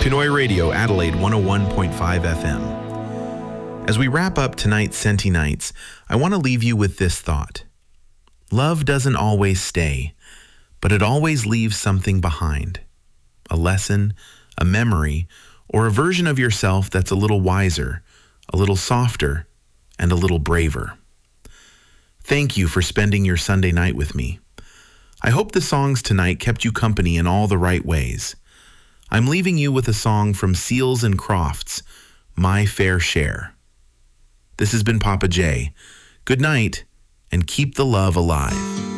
Pinoy Radio, Adelaide 101.5 FM. As we wrap up tonight's Senti Nights, I want to leave you with this thought. Love doesn't always stay, but it always leaves something behind. A lesson, a memory, or a version of yourself that's a little wiser, a little softer, and a little braver. Thank you for spending your Sunday night with me. I hope the songs tonight kept you company in all the right ways. I'm leaving you with a song from Seals and Crofts, My Fair Share. This has been Papa J. Good night, and keep the love alive.